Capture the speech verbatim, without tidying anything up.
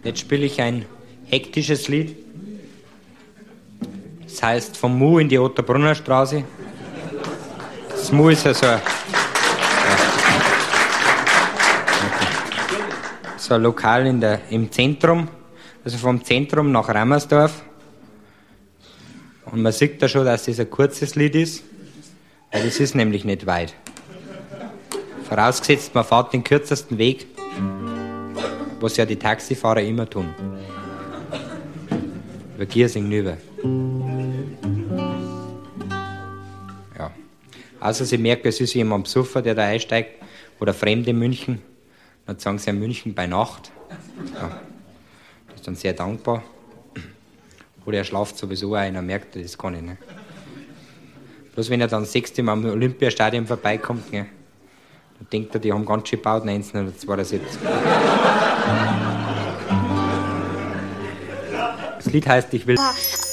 Jetzt spiele ich ein hektisches Lied. Das heißt vom Mu in die Otterbrunner Straße. Das Mu ist ja so ein, so ein Lokal in der, im Zentrum, also vom Zentrum nach Rammersdorf. Und man sieht da schon, dass das ein kurzes Lied ist, weil das ist nämlich nicht weit. Vorausgesetzt, man fährt den kürzesten Weg, was ja die Taxifahrer immer tun. Über Giersing rüber. Ja. Also sie merken, es ist jemand besoffen, der da einsteigt, oder Fremde in München. Dann sagen sie ja München bei Nacht. Ja. Das ist dann sehr dankbar. Oder er schlaft sowieso ein, dann merkt er, das kann ich nicht. Bloß wenn er dann das sechste Mal am Olympiastadion vorbeikommt, ne, dann denkt er, die haben ganz schön gebaut, neunzehnhundertzweiundsiebzig. Das Lied heißt, ich will...